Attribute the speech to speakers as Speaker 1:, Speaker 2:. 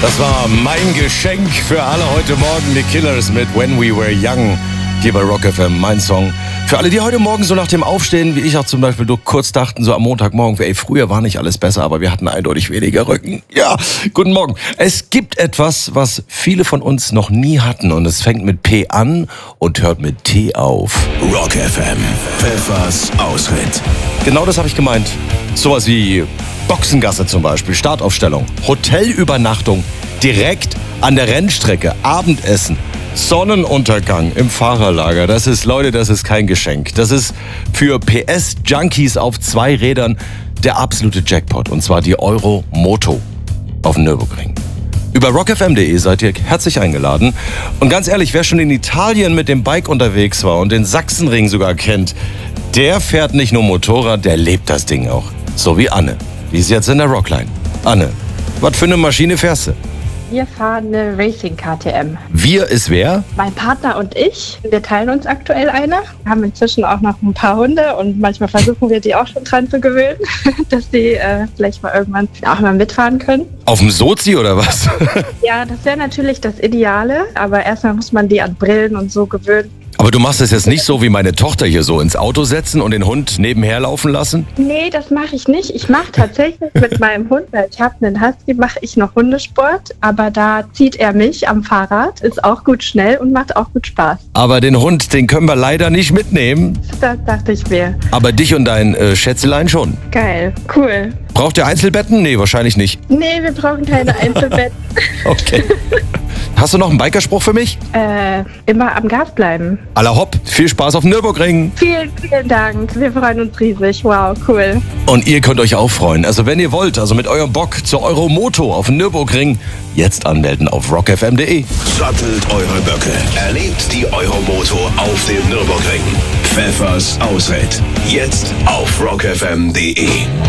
Speaker 1: Das war mein Geschenk für alle heute Morgen. Die Killers mit When We Were Young. Hier bei Rock FM, mein Song. Für alle, die heute Morgen so nach dem Aufstehen, wie ich auch zum Beispiel, kurz dachten, so am Montagmorgen, ey, früher war nicht alles besser, aber wir hatten eindeutig weniger Rücken. Ja, guten Morgen. Es gibt etwas, was viele von uns noch nie hatten und es fängt mit P an und hört mit T auf.
Speaker 2: Rock FM, Pfeffers Ausritt.
Speaker 1: Genau das habe ich gemeint. Sowas wie Boxengasse zum Beispiel, Startaufstellung, Hotelübernachtung, direkt an der Rennstrecke, Abendessen, Sonnenuntergang im Fahrerlager. Das ist, Leute, das ist kein Geschenk. Das ist für PS-Junkies auf 2 Rädern der absolute Jackpot. Und zwar die Euromoto auf dem Nürburgring. Über rockfm.de seid ihr herzlich eingeladen. Und ganz ehrlich, wer schon in Italien mit dem Bike unterwegs war und den Sachsenring sogar kennt, der fährt nicht nur Motorrad, der lebt das Ding auch. So wie Anne. Die ist jetzt in der Rockline. Anne, was für eine Maschine fährst du?
Speaker 3: Wir fahren eine Racing KTM.
Speaker 1: Wir ist wer?
Speaker 3: Mein Partner und ich, wir teilen uns aktuell eine. Wir haben inzwischen auch noch ein paar Hunde und manchmal versuchen wir die auch schon dran zu gewöhnen, dass die vielleicht mal irgendwann auch mal mitfahren können.
Speaker 1: Auf dem Sozi oder was?
Speaker 3: Ja, das wäre natürlich das Ideale, aber erstmal muss man die an Brillen und so gewöhnen.
Speaker 1: Aber du machst es jetzt nicht so wie meine Tochter hier so ins Auto setzen und den Hund nebenher laufen lassen?
Speaker 3: Nee, das mache ich nicht. Ich mache tatsächlich mit meinem Hund, weil ich habe einen Husky, mache ich noch Hundesport. Aber da zieht er mich am Fahrrad, ist auch gut schnell und macht auch gut Spaß.
Speaker 1: Aber den Hund, den können wir leider nicht mitnehmen.
Speaker 3: Das dachte ich mir.
Speaker 1: Aber dich und dein Schätzelein schon.
Speaker 3: Geil, cool.
Speaker 1: Braucht ihr Einzelbetten? Nee, wahrscheinlich nicht.
Speaker 3: Nee, wir brauchen keine Einzelbetten.
Speaker 1: Okay. Hast du noch einen Bikerspruch für mich?
Speaker 3: Immer am Gas bleiben.
Speaker 1: Alla hopp, viel Spaß auf dem Nürburgring.
Speaker 3: Vielen, vielen Dank. Wir freuen uns riesig. Wow, cool.
Speaker 1: Und ihr könnt euch auch freuen. Also wenn ihr wollt, also mit eurem Bock zur Euromoto auf dem Nürburgring, jetzt anmelden auf rockfm.de.
Speaker 2: Sattelt eure Böcke. Erlebt die Euromoto auf dem Nürburgring. Pfeffers Ausritt. Jetzt auf rockfm.de.